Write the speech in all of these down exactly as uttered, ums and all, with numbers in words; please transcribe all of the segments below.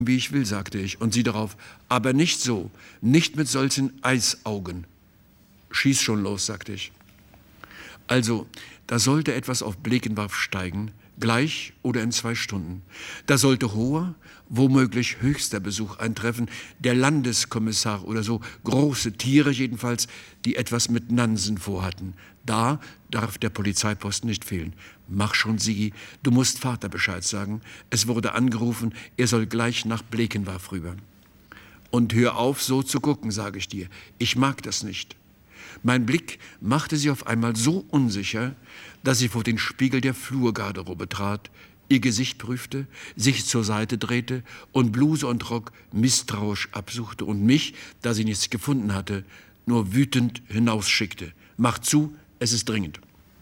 wie ich will, sagte ich, und sie darauf, aber nicht so, nicht mit solchen Eisaugen. Schieß schon los, sagte ich. Also, da sollte etwas auf Blekenwarf steigen, gleich oder in zwei Stunden. Da sollte hoher, womöglich höchster Besuch eintreffen, der Landeskommissar oder so, große Tiere jedenfalls, die etwas mit Nansen vorhatten. Da darf der Polizeiposten nicht fehlen. Mach schon, Sigi, du musst Vater Bescheid sagen. Es wurde angerufen, er soll gleich nach Blekenwarf rüber. Und hör auf, so zu gucken, sage ich dir. Ich mag das nicht. Mein Blick machte sie auf einmal so unsicher, dass sie vor den Spiegel der Flurgarderobe trat, ihr Gesicht prüfte, sich zur Seite drehte und Bluse und Rock misstrauisch absuchte und mich, da sie nichts gefunden hatte, nur wütend hinausschickte. Mach zu, es ist dringend.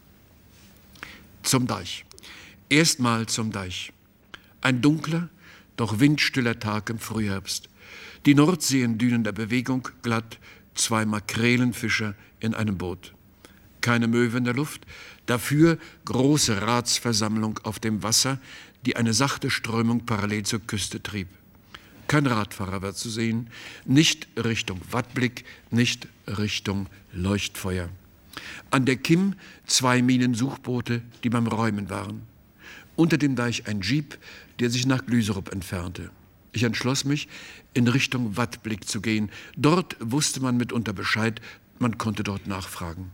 Zum Deich. Erstmal zum Deich. Ein dunkler, doch windstiller Tag im Frühherbst. Die Nordsee in dünnender Bewegung, glatt, zwei Makrelenfischer in einem Boot. Keine Möwe in der Luft, dafür große Ratsversammlung auf dem Wasser, die eine sachte Strömung parallel zur Küste trieb. Kein Radfahrer war zu sehen, nicht Richtung Wattblick, nicht Richtung Leuchtfeuer. An der Kim zwei Minensuchboote, die beim Räumen waren. Unter dem Deich ein Jeep, der sich nach Glüserup entfernte. Ich entschloss mich, in Richtung Wattblick zu gehen. Dort wusste man mitunter Bescheid, man konnte dort nachfragen.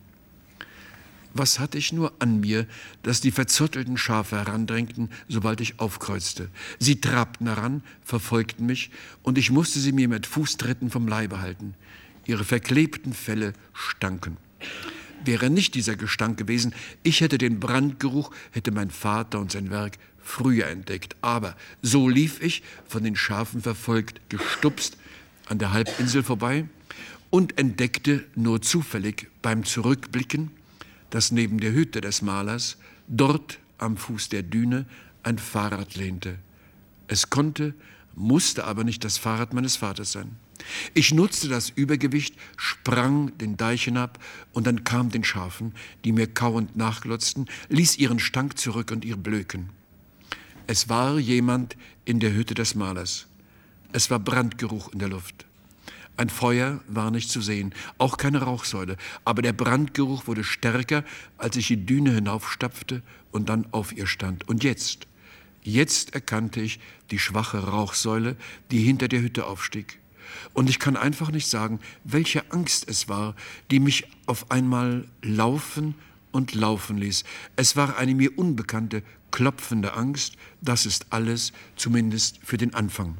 Was hatte ich nur an mir, dass die verzottelten Schafe herandrängten, sobald ich aufkreuzte. Sie trabten heran, verfolgten mich, und ich musste sie mir mit Fußtritten vom Leibe halten. Ihre verklebten Felle stanken. Wäre nicht dieser Gestank gewesen, ich hätte den Brandgeruch, hätte mein Vater und sein Werk früher entdeckt. Aber so lief ich, von den Schafen verfolgt, gestupst, an der Halbinsel vorbei und entdeckte nur zufällig beim Zurückblicken, dass neben der Hütte des Malers, dort am Fuß der Düne, ein Fahrrad lehnte. Es konnte, musste aber nicht das Fahrrad meines Vaters sein. Ich nutzte das Übergewicht, sprang den Deich hinab und dann kam den Schafen, die mir kauend nachglotzten, ließ ihren Stank zurück und ihr Blöken. Es war jemand in der Hütte des Malers. Es war Brandgeruch in der Luft. Ein Feuer war nicht zu sehen, auch keine Rauchsäule, aber der Brandgeruch wurde stärker, als ich die Düne hinaufstapfte und dann auf ihr stand. Und jetzt, jetzt erkannte ich die schwache Rauchsäule, die hinter der Hütte aufstieg. Und ich kann einfach nicht sagen, welche Angst es war, die mich auf einmal laufen und laufen ließ. Es war eine mir unbekannte, klopfende Angst. Das ist alles, zumindest für den Anfang.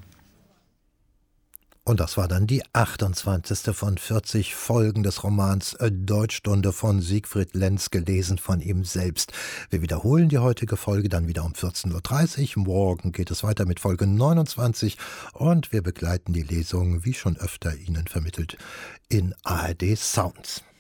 Und das war dann die achtundzwanzigste von vierzig Folgen des Romans Deutschstunde von Siegfried Lenz, gelesen von ihm selbst. Wir wiederholen die heutige Folge dann wieder um vierzehn Uhr dreißig. Morgen geht es weiter mit Folge neunundzwanzig und wir begleiten die Lesung, wie schon öfter Ihnen vermittelt, in A R D Sounds.